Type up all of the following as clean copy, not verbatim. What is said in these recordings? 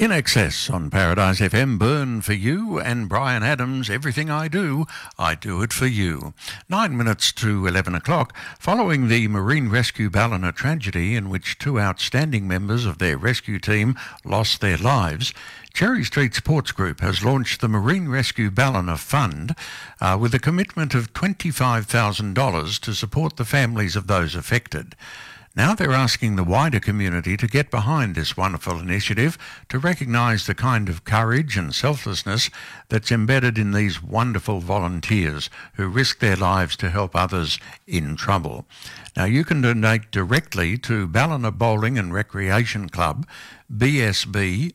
In Excess on Paradise FM, Burn for You, and Brian Adams, Everything I Do it for you. 9 minutes to 11 o'clock, following the Marine Rescue Ballina tragedy in which two outstanding members of their rescue team lost their lives, Cherry Street Sports Group has launched the Marine Rescue Ballina Fund with a commitment of $25,000 to support the families of those affected. Now they're asking the wider community to get behind this wonderful initiative to recognise the kind of courage and selflessness that's embedded in these wonderful volunteers who risk their lives to help others in trouble. Now you can donate directly to Ballina Bowling and Recreation Club, BSB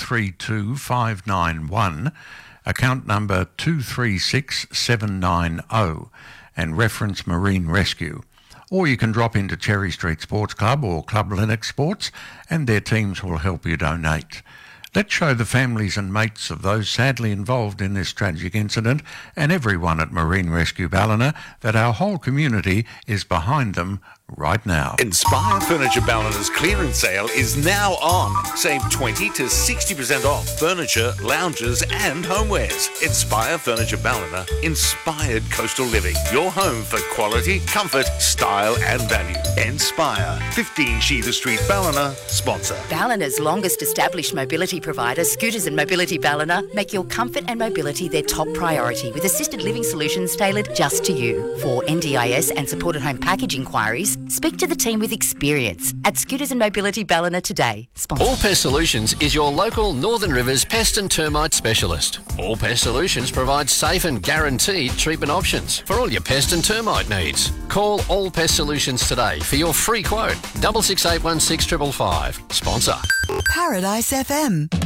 032591, account number 236790, and reference Marine Rescue. Or you can drop into Cherry Street Sports Club or Club Lennox Sports and their teams will help you donate. Let's show the families and mates of those sadly involved in this tragic incident and everyone at Marine Rescue Ballina that our whole community is behind them right now. Inspire Furniture Ballina's clearance sale is now on. Save 20 to 60% off furniture, lounges and homewares. Inspire Furniture Ballina, inspired coastal living. Your home for quality, comfort, style and value. Inspire, 15 Sheether Street, Ballina, sponsor. Ballina's longest established mobility provider, Scooters and Mobility Ballina, make your comfort and mobility their top priority with assisted living solutions tailored just to you. For NDIS and supported home package inquiries, speak to the team with experience at Scooters and Mobility Ballina today. Sponsor. All Pest Solutions is your local Northern Rivers pest and termite specialist. All Pest Solutions provides safe and guaranteed treatment options for all your pest and termite needs. Call All Pest Solutions today for your free quote. 66816555. Sponsor. Paradise FM.